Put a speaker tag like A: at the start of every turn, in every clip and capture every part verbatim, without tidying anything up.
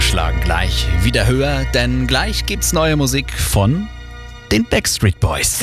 A: schlagen gleich wieder höher, denn gleich gibt's neue Musik von den Backstreet Boys.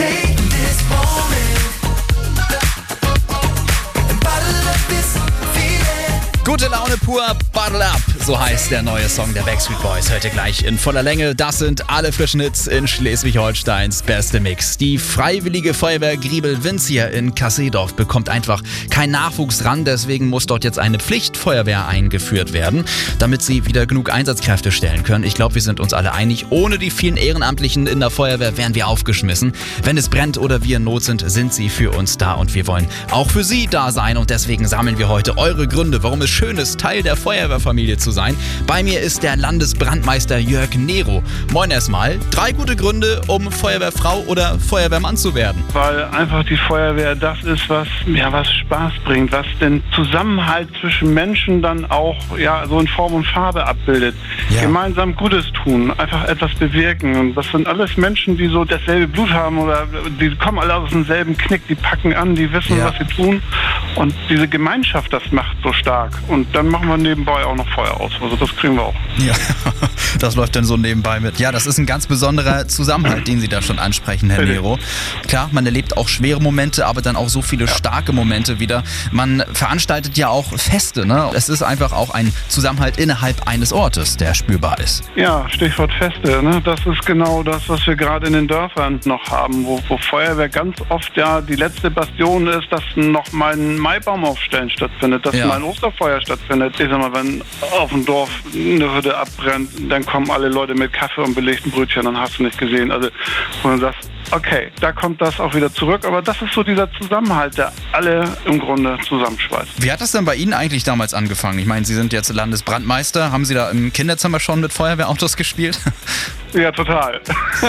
A: Gute Laune pur, Bottle Up, so heißt der neue Song der Backstreet Boys. Heute gleich in voller Länge. Das sind alle frischen Hits in Schleswig-Holsteins beste Mix. Die Freiwillige Feuerwehr Griebel-Winzia in Kassedorf bekommt einfach keinen Nachwuchs ran. Deswegen muss dort jetzt eine Pflichtfeuerwehr eingeführt werden, damit sie wieder genug Einsatzkräfte stellen können. Ich glaube, wir sind uns alle einig, ohne die vielen Ehrenamtlichen in der Feuerwehr wären wir aufgeschmissen. Wenn es brennt oder wir in Not sind, sind sie für uns da und wir wollen auch für sie da sein. Und deswegen sammeln wir heute eure Gründe, warum es schön ist, Teil der Feuerwehrfamilie zu sein. Bei mir ist der Landesbrandmeister Jörg Nero. Moin erstmal. Drei gute Gründe, um Feuerwehrfrau oder Feuerwehrmann zu werden.
B: Weil einfach die Feuerwehr das ist, was, ja, was Spaß bringt, was den Zusammenhalt zwischen Menschen dann auch ja, so in Form und Farbe abbildet. Ja. Gemeinsam Gutes tun, einfach etwas bewirken. Und das sind alles Menschen, die so dasselbe Blut haben oder die kommen alle aus demselben Knick, die packen an, die wissen, ja. was sie tun. Und diese Gemeinschaft, das macht so stark. Und dann machen wir nebenbei auch noch Feuer aus. Also das kriegen wir auch.
A: Ja, das läuft dann so nebenbei mit. Ja, das ist ein ganz besonderer Zusammenhalt, den Sie da schon ansprechen, Herr Nero. Klar, man erlebt auch schwere Momente, aber dann auch so viele ja. starke Momente wieder. Man veranstaltet ja auch Feste, ne? Es ist einfach auch ein Zusammenhalt innerhalb eines Ortes, der spürbar ist.
B: Ja, Stichwort Feste, ne? Das ist genau das, was wir gerade in den Dörfern noch haben, wo, wo Feuerwehr ganz oft ja die letzte Bastion ist, dass noch mal ein Maibaumaufstellen stattfindet, dass ja. mal ein Osterfeuer stattfindet. Ich sag mal, wenn auf dem Dorf eine Hütte abbrennt, dann kommen alle Leute mit Kaffee und belegten Brötchen, dann hast du nicht gesehen. Also, wo man sagt, okay, da kommt das auch wieder zurück, aber das ist so dieser Zusammenhalt, der alle im Grunde zusammenschweißt.
A: Wie hat das denn bei Ihnen eigentlich damals angefangen? Ich meine, Sie sind jetzt Landesbrandmeister. Haben Sie da im Kinderzimmer schon mit Feuerwehrautos gespielt?
B: Ja, total.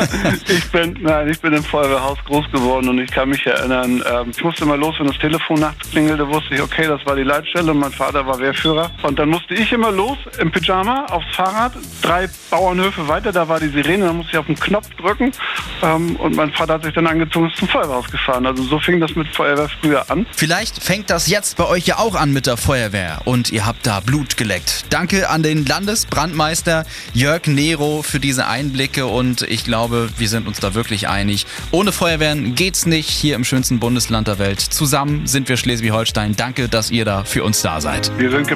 B: Ich bin, nein, ich bin im Feuerwehrhaus groß geworden und ich kann mich erinnern, ähm, ich musste immer los, wenn das Telefon nachts klingelte, wusste ich, okay, das war die Leitstelle und mein Vater war Wehrführer. Und dann musste ich immer los im Pyjama aufs Fahrrad, drei Bauernhöfe weiter, da war die Sirene, dann musste ich auf den Knopf drücken ähm, und mein Vater hat sich dann angezogen und ist zum Feuerwehrhaus gefahren. Also so fing das mit Feuerwehr früher an.
A: Vielleicht fängt das jetzt bei euch ja auch an mit der Feuerwehr und ihr habt da Blut geleckt. Danke an den Landesbrandmeister Jörg Nero für diese Einblicke und ich glaube, wir sind uns da wirklich einig. Ohne Feuerwehren geht's nicht hier im schönsten Bundesland der Welt. Zusammen sind wir Schleswig-Holstein. Danke, dass ihr da für uns da seid.
B: Wir sind